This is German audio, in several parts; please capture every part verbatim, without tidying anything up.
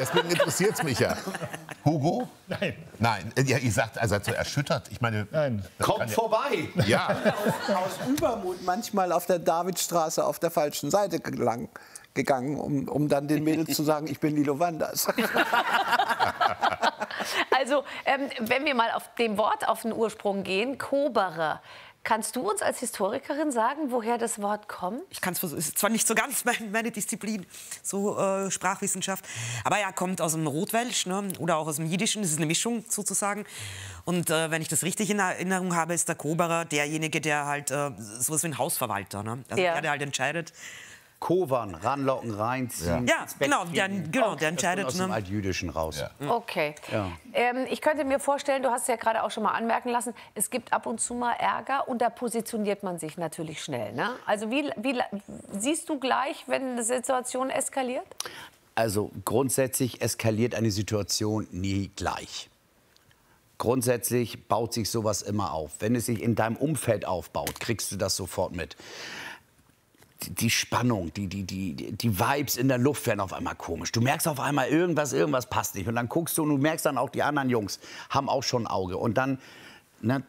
Deswegen interessiert es mich ja. Hugo? Nein. Nein. Ja, ihr sagt, ihr seid so erschüttert. Ich meine, Nein. Kommt vorbei. Ja. Aus, aus Übermut manchmal auf der Davidstraße auf der falschen Seite gelang, gegangen, um, um dann den Mädels zu sagen, ich bin Lilo Wanders. Also, ähm, wenn wir mal auf dem Wort auf den Ursprung gehen, Koberer. Kannst du uns als Historikerin sagen, woher das Wort kommt? Ich kann es versuchen. Ist zwar nicht so ganz meine, meine Disziplin, so äh, Sprachwissenschaft, aber ja, kommt aus dem Rotwelsch, ne? Oder auch aus dem Jiddischen. Das ist eine Mischung sozusagen. Und äh, wenn ich das richtig in Erinnerung habe, ist der Koberer derjenige, der halt äh, sowas wie ein Hausverwalter, ne? Also ja. der, der halt entscheidet. Kovern, ranlocken, reinziehen. Ja, genau, der, genau, der entscheidet. Das aus dem Altjüdischen raus. Ja. Okay. Ja. Ähm, ich könnte mir vorstellen, du hast es ja gerade auch schon mal anmerken lassen, es gibt ab und zu mal Ärger und da positioniert man sich natürlich schnell. Ne? Also wie, wie siehst du gleich, wenn eine Situation eskaliert? Also grundsätzlich eskaliert eine Situation nie gleich. Grundsätzlich baut sich sowas immer auf. Wenn es sich in deinem Umfeld aufbaut, kriegst du das sofort mit. Die Spannung, die, die, die, die Vibes in der Luft werden auf einmal komisch. Du merkst auf einmal, irgendwas, irgendwas passt nicht. Und dann guckst du und du merkst dann auch, die anderen Jungs haben auch schon ein Auge. Und dann, ne,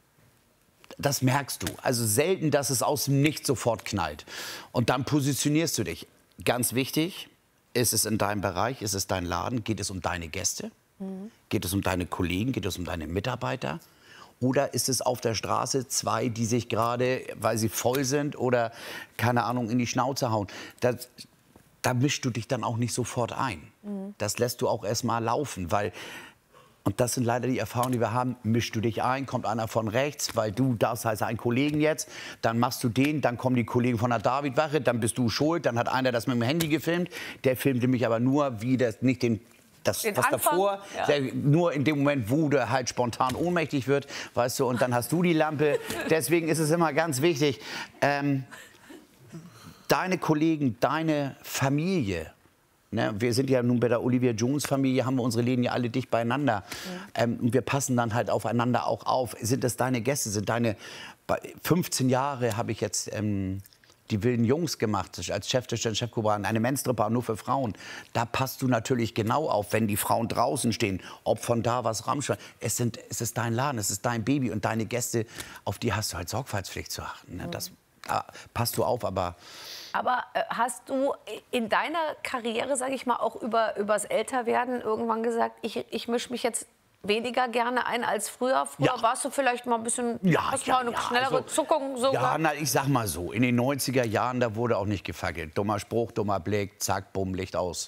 das merkst du. Also selten, dass es aus dem Nichts sofort knallt. Und dann positionierst du dich. Ganz wichtig, ist es in deinem Bereich, ist es dein Laden, geht es um deine Gäste? Mhm. Geht es um deine Kollegen, geht es um deine Mitarbeiter? Oder ist es auf der Straße zwei, die sich gerade, weil sie voll sind oder, keine Ahnung, in die Schnauze hauen? Das, da mischst du dich dann auch nicht sofort ein. Mhm. Das lässt du auch erst mal laufen, weil, und das sind leider die Erfahrungen, die wir haben, mischst du dich ein, kommt einer von rechts, weil du darfst, heißt einen Kollegen jetzt, dann machst du den, dann kommen die Kollegen von der Davidwache, dann bist du schuld, dann hat einer das mit dem Handy gefilmt, der filmte mich aber nur, wie das nicht den Das, Den was Anfang, davor, ja. der, nur in dem Moment, wo der halt spontan ohnmächtig wird, weißt du, und dann hast du die Lampe. Deswegen ist es immer ganz wichtig, ähm, deine Kollegen, deine Familie, ne, wir sind ja nun bei der Olivia Jones Familie, haben wir unsere Läden ja alle dicht beieinander. Ja. Ähm, und wir passen dann halt aufeinander auch auf. Sind das deine Gäste, sind deine, fünfzehn Jahre habe ich jetzt ähm, die wilden Jungs gemacht, als Cheftischler, Chefkuban, eine Menstrepar nur für Frauen. Da passt du natürlich genau auf, wenn die Frauen draußen stehen, ob von da was Ramschwein. Es, sind, es ist dein Laden, es ist dein Baby und deine Gäste, auf die hast du halt Sorgfaltspflicht zu achten. Ne? Das, da passt du auf, aber... Aber äh, hast du in deiner Karriere, sage ich mal, auch über übers Älterwerden irgendwann gesagt, ich, ich mische mich jetzt weniger gerne ein als früher? Früher ja. warst du vielleicht mal ein bisschen, ja, hast ja, mal eine ja, schnellere also, Zuckung sogar? Ja, na, ich sag mal so, in den neunziger Jahren, da wurde auch nicht gefackelt. Dummer Spruch, dummer Blick, zack, bumm, Licht aus.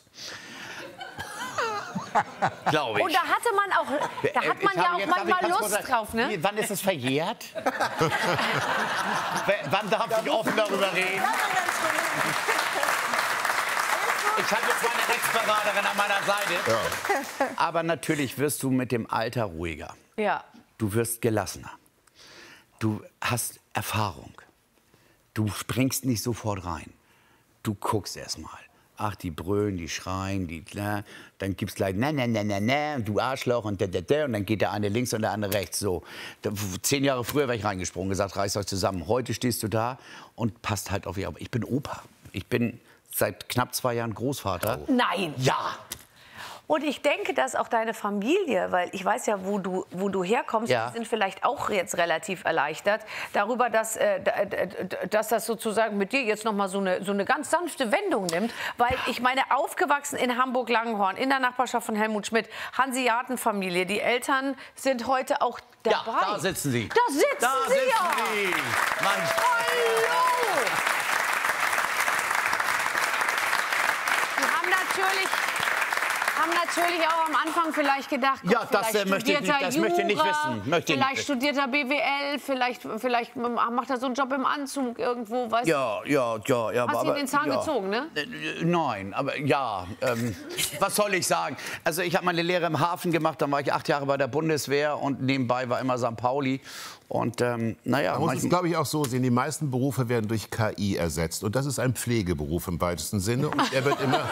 Glaube ich. Und da hatte man auch, da hat man ich ja habe auch jetzt, manchmal ich, Lust sagen, drauf, ne? Wie, wann ist es verjährt? Wann darf ich offen darüber reden? Ich habe jetzt meine Rechtsberaterin an meiner Seite. Ja. Aber natürlich wirst du mit dem Alter ruhiger. Ja. Du wirst gelassener. Du hast Erfahrung. Du springst nicht sofort rein. Du guckst erst mal. Ach, die brüllen, die schreien, die, na, dann gibt's gleich, na, na, na, na, na, du Arschloch und da, da, da, und dann geht der eine links und der andere rechts, so. Da, zehn Jahre früher wäre ich reingesprungen, gesagt, reißt euch zusammen. Heute stehst du da und passt halt auf ihr. Ich bin Opa. Ich bin seit knapp zwei Jahren Großvater. Nein. Ja. Und ich denke, dass auch deine Familie, weil ich weiß ja, wo du, wo du herkommst, ja. die sind vielleicht auch jetzt relativ erleichtert darüber, dass, äh, dass das sozusagen mit dir jetzt noch mal so eine, so eine ganz sanfte Wendung nimmt. Weil ich meine, aufgewachsen in Hamburg-Langenhorn, in der Nachbarschaft von Helmut Schmidt, Hanseatenfamilie, die Eltern sind heute auch dabei. Ja, da sitzen sie. Da sitzen da sie sitzen ja. Sie. Mein Hallo. Die haben natürlich... haben natürlich auch am Anfang vielleicht gedacht, Gott, ja, das, vielleicht äh, möchte ich nicht, das Jura, möchte ich nicht wissen. Möchte vielleicht nicht studiert er B W L, vielleicht, vielleicht macht er so einen Job im Anzug irgendwo, weißt ja, ja, ja, ja. Hast aber, du ihn den Zahn ja. gezogen, ne? Nein, aber ja, ähm, was soll ich sagen? Also ich habe meine Lehre im Hafen gemacht, dann war ich acht Jahre bei der Bundeswehr und nebenbei war immer Sankt Pauli. Und ähm, naja, man muss es, glaube ich, auch so sehen, die meisten Berufe werden durch K I ersetzt. Und das ist ein Pflegeberuf im weitesten Sinne. Und er wird immer...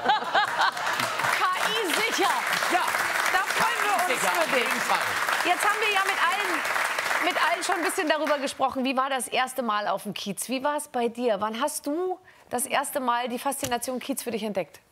Jetzt haben wir ja mit allen, mit allen schon ein bisschen darüber gesprochen. Wie war das erste Mal auf dem Kiez? Wie war es bei dir? Wann hast du das erste Mal die Faszination Kiez für dich entdeckt?